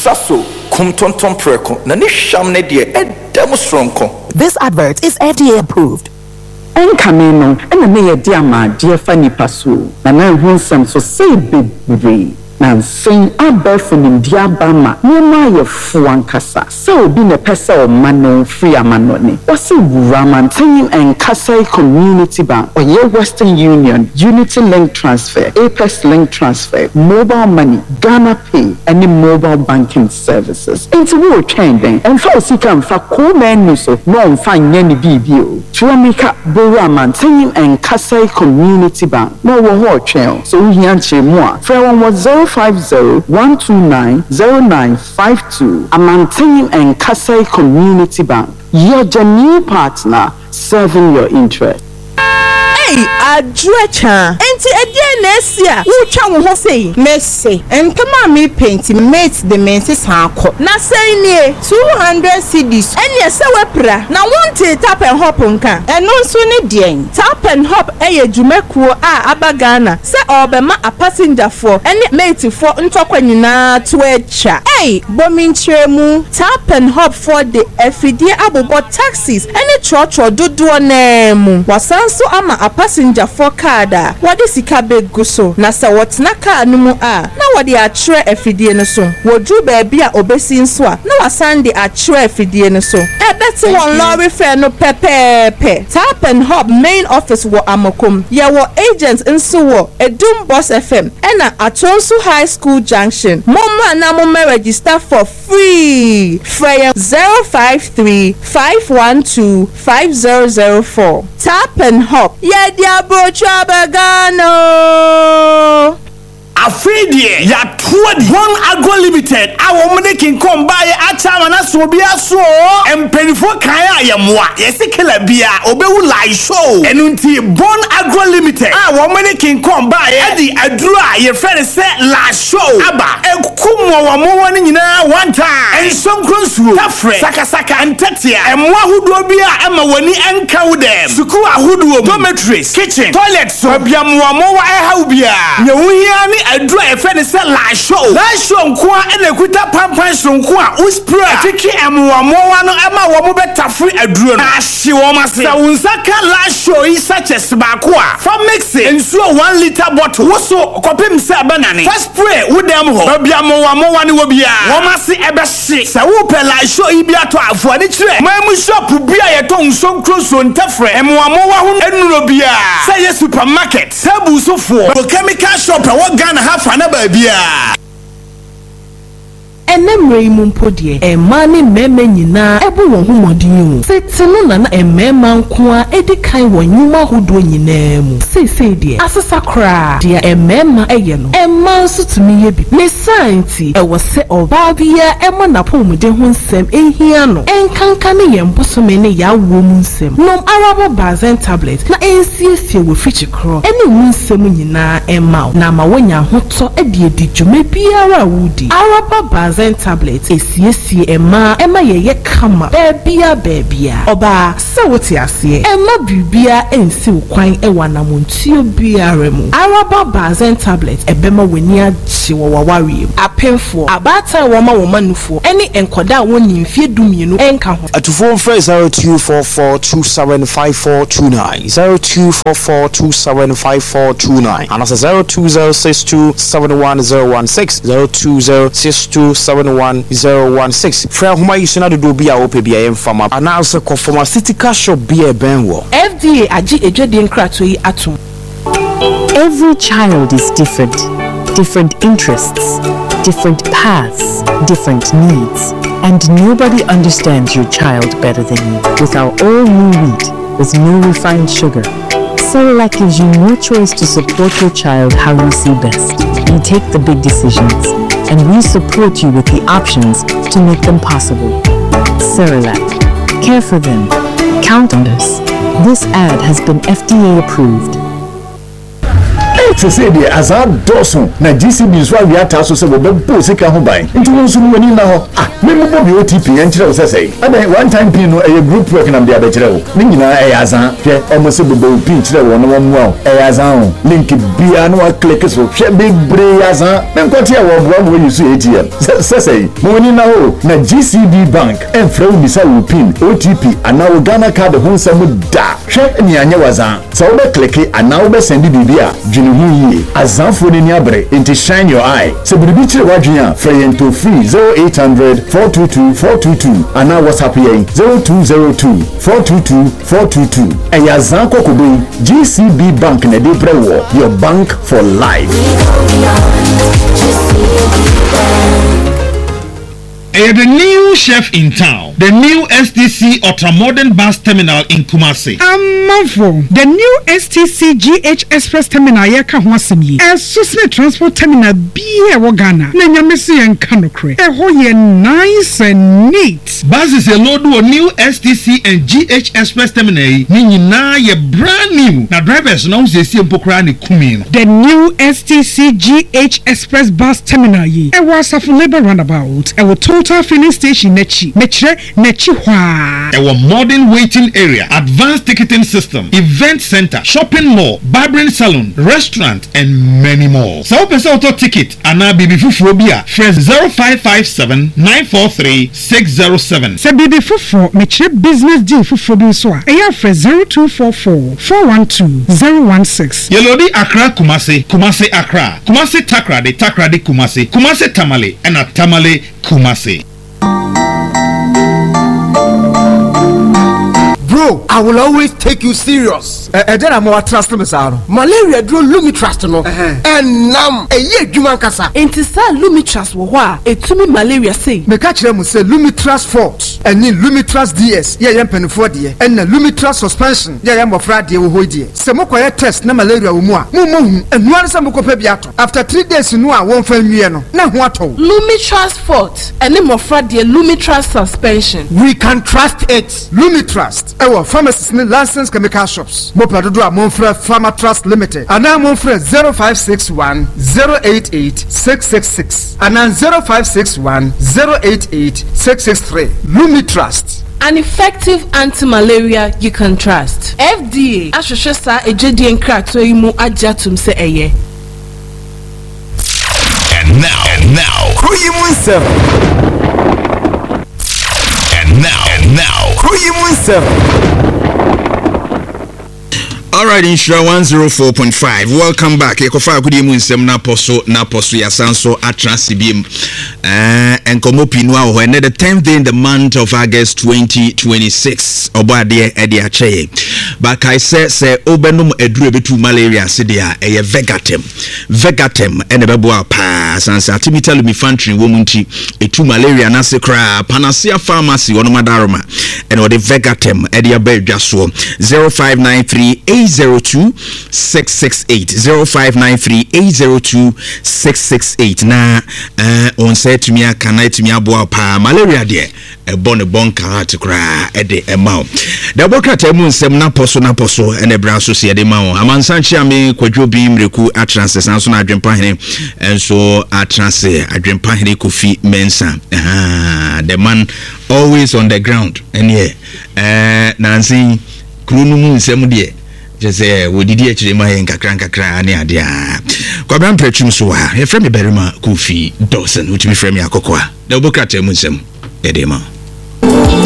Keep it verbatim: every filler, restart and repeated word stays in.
saso kumtonton preko na ni sham ne de edem sronko. This advert is F D A approved. Enkamino ena me ye diama die fa nipa so na na hu nsam so say bebre na nsen abefo nim dia bama nyema ye fu ankasa so obi ne pese o mano free amano ne wose Wuramanten and Kasai Community Bank or ye Western Union Unity Link Transfer Apex Link Transfer Mobile Money Ghana Pay any mobile banking services into wo train then and for sika mfa ko menu so no mfa nya ni bibio Tuamika Wuramanten and Kasai Community Bank no wo ho train so we here che mo a for one was zero five zero one two nine zero nine five two Amanten and Kasai Community Bank. You're the new partner serving your interest. Hey, Adrecha. Enti edie na esia. Wo twa wo ho sei. Messi. Enkama me paint mate the menses hanko. Na sei nie two hundred cedis. Ene se wepra. Na wonte tap and hop nka. Eno nso ne den. Tap and hop eye dwumekuo a abagana. Se obema a passenger for ene mate for ntokwa nyina to echa. Hey, bominchiremu. Tap and hop for the efidie abobo taxis. Ene chocho dodo na mu. Wasanso ama a passenger for kada wadi sika begu so na sa wotna car no mu a na wadi atwere afidie no so wodru baabi a obesi nso a na wasande atwere afidie no so ebeti won lorry fare no pepepe. Tap and Hop main office wo Amokom ye wo agents nso wo Edum Boss F M ena Atonsu High School Junction momma na mo register for free free zero five three five one two five zero zero four. Tap and Hop yeah diabo chabagano Afidie ya twadi One Agro Limited awo mne kin kom baye achama na so bia so empenifo kan ayemwa yesikela bia obewu live show enunti Bon Agro Limited awo mne kin kom baye adi aduru a ye friend say live show aba ekukumwo wo mo woni nyina one time ensonkronsuo tafre saka saka antatia emwa hudo bia ema woni enka wudem suku ahudo dormitories kitchen toilet so bia mo mo wa eha bia nyewuhia ni adura e fe ne se la show la show nko a ene kuta pampan so nko a uspray tiki emwa mo wa no ema wo mo betafri aduro no ahye wo ma se unsaka la show yi such as baako a from mixing ensuo one liter bottle wo so kopem se abanane first spray wo dem ho bia mo wa mo wa ne wo bia wo ma se ebe hye se wo pe la show yi bia to afo ani kire mamu shop bia ye to nsonkro so ntafre emwa mo wa ho enuro bia se ye supermarket tabu so fo chemical shop wo Ghana hafa na babia enemre mumpodie e mani meme nyina ebu won humodin o setinu na na emema nko a edikan won nyuma hodo nyina mu sese die asesa kra dia emema eye no emma nso tumi ye bi me santi e wo se oba bia emo na pomde ho nsem ehia no enkanka ne yembosome ne ya wo mu nsem nom arabo bazen tablet na ensiesie wo fichi kro ene mu nsem nyina emma na ma wonya hoto e die di dwuma biara wudi arabo bazen tablet esiesie ema ema ye kama bebia bebia oba se wote ase ema bibia ensi kwan ewa na montio biara mu araba bazen tablet ebema weni agye wo waware apemfo abata wo ma wo manufo ene enkoda woni mfie dumienu enka ho atufo mfre zero two four four two seven five four two nine zero two four four two seven five four two nine and also zero two zero six two seven one zero one six zero two zero six two seven one zero one six. Fra huma yisuna do bia ope bia emfama announce ko pharmaceutical shop bia benwo F D A agi ejwede nkrato yi atum. Every child is different. Different interests, different paths, different needs, and nobody understands your child better than you. With our all-new wheat with no refined sugar, Cerelac gives you more choice to support your child how you see best. You take the big decisions, and we support you with the options to make them possible. Cerelac. Care for them. Count on us. This ad has been F D A approved. se se de azan doso na G C B so awi ata so se bo bo sika ho ban nti won so no wani na ho ah me mo bo bi O T P en kire wo se se ada one time pin no e group work na dia be kire wo ni nyina e azan hwe e mo se bo bo pin kire wo no wo mo e azan link bia no wa click so hwe big bre azan me nkoti e wo bo mo use A T M se se mo wani na ho na G C B bank en fra wo bisa wo pin O T P ana wo Ghana card ho nsam da hwe ni anya wazan so wo be click ana wo be send bibia dwene hu yi azanfo ni abre into shine your eye se bibi kire wadwenya fra yen to free zero eight hundred four two two four two two ana WhatsApp yen zero two zero two four two two four two two e ya zan kokobo G C B bank na dey brewo your bank for life. And the new chef in town, the new S T C Ultra-Modern Bus Terminal in Kumasi. Amavo, the new S T C G H Express Terminal yeka hwasemi. E susme transport terminal biye wo Ghana. Na nyamesi en kanokre. E ho ye nice and neat. Buses a load of new S T C and G H Express Terminal ni nyina ye brand new. Na drivers na uze si empokra ni kumi. The new S T C G H Express Bus Terminal yi. E wa Safu Labor Roundabout. E wo total filling station nechi mechre nechi hwa a modern waiting area, advanced ticketing system, event center, shopping mall, barbering salon, restaurant and many more. So person auto ticket ana bibi fufuo bia fresh zero five five seven nine four three six zero seven. Se bibi fufuo mechre business deal fufuo bi so a eya fresh zero two four four four one two zero one six. Yelodi Accra Kumasi, Kumasi Accra, Kumasi Takra de Takra de Kumasi, Kumasi Tamale and a Tamale Kumasi. Bro, I will always take you serious. Eh, then I'm more trust me, sir. Malaria drew Lumitrust, no. And now a year, Juman Kasa. Enti sa Lumitrust wo wa etumi malaria say. Me catch them say Lumitrust Forte and then Lumitrust D S. Yeah, yam pen for dear. And the Lumitrust suspension. Yeah, yam of Friday wo ho dear. Se mo kwaya test na malaria wo mu a. Mo mo hu. And one some ko pe biato. After three days no a won fa nwie no. Na ho ato. Lumitrust Forte and then mo Friday Lumitrust suspension. We can trust it. Lumitrust. Our pharmacists and licensed chemical shops. Mopa do a Monfre Pharma Trust Limited. And now Monfre zero five six one zero eight eight six six six. And now zero five six one zero eight eight six six three. Lumitrust. An effective anti-malaria you can trust. F D A Ashoshe sa ejedi enkra to imu ajatum se eye. And now, and now, Kuyimunsem. And now, and now, Kuyimunsem. All right, Insura one oh four point five. Welcome back. Ekofa kudimu nsem na poso na poso ya sanso atransibim. Eh enkomo pinwa ho na the tenth day in the month of August twenty twenty-six. Obo ade e de ache. But I say say obenum eduru betu malaria se dia eye Vegatem. Vegatem ene bebo pa sansa timita lumifantry wo munti etu malaria na se kra Panacea Pharmacy wono madaroma ene ode Vegatem e de abedwa so zero five nine three eight zero two six six eight zero five nine three eight zero two six six eight na uh, on say to me kana to me abo pa malaria de e bon bon karat kra e de e ma da bokata mu nsem na poso na poso ene bra so se de ma o amansanchi ame kwadwo bi mreku atranse sanso na adwempa hene enso atranse adwempa hene Kofi Mensa ah the man always on the ground and here eh nansi krunu mu nsem de jese wodidi akire ma yen kakran kakra ane ade a kwabran prachum so ha e frame berima Kofi Dawson utimi frame akokwa da obokata mu nsem edema